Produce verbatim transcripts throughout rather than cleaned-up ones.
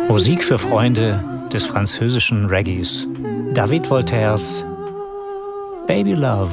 Musik für Freunde des französischen Reggaes. David Voltaires Baby Love.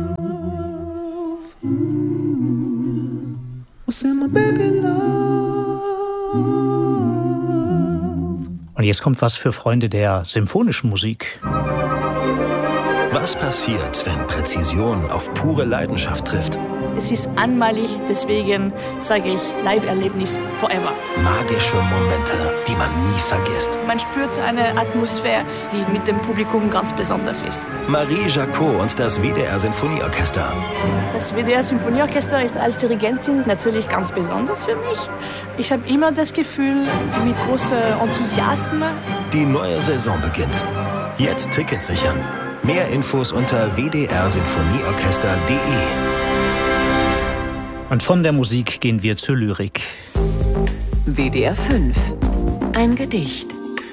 Und jetzt kommt was für Freunde der symphonischen Musik. Was passiert, wenn Präzision auf pure Leidenschaft trifft? Es ist einmalig, deswegen sage ich Live-Erlebnis forever. Magische Momente, die man nie vergisst. Man spürt eine Atmosphäre, die mit dem Publikum ganz besonders ist. Marie Jacot und das W D R-Sinfonieorchester. Das W D R-Sinfonieorchester ist als Dirigentin natürlich ganz besonders für mich. Ich habe immer das Gefühl, mit großem Enthusiasmus. Die neue Saison beginnt. Jetzt Tickets sichern. Mehr Infos unter w d r sinfonieorchester punkt d e. Und von der Musik gehen wir zur Lyrik. W D R fünf. Ein Gedicht.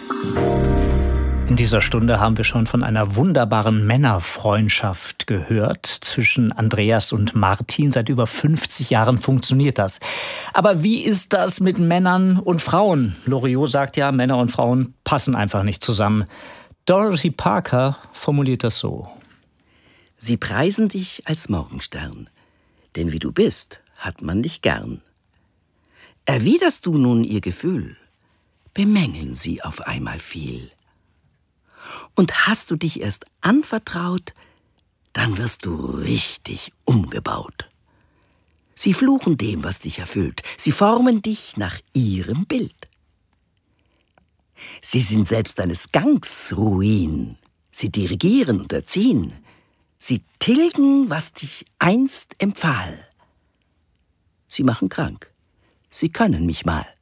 In dieser Stunde haben wir schon von einer wunderbaren Männerfreundschaft gehört zwischen Andreas und Martin. Seit über fünfzig Jahren funktioniert das. Aber wie ist das mit Männern und Frauen? Loriot sagt ja, Männer und Frauen passen einfach nicht zusammen. Dorothy Parker formuliert das so. Sie preisen dich als Morgenstern, denn wie du bist, hat man dich gern. Erwiderst du nun ihr Gefühl, bemängeln sie auf einmal viel. Und hast du dich erst anvertraut, dann wirst du richtig umgebaut. Sie fluchen dem, was dich erfüllt, sie formen dich nach ihrem Bild. Sie sind selbst deines Gangs Ruin, sie dirigieren und erziehen, sie tilgen, was dich einst empfahl. Sie machen krank, sie können mich mal.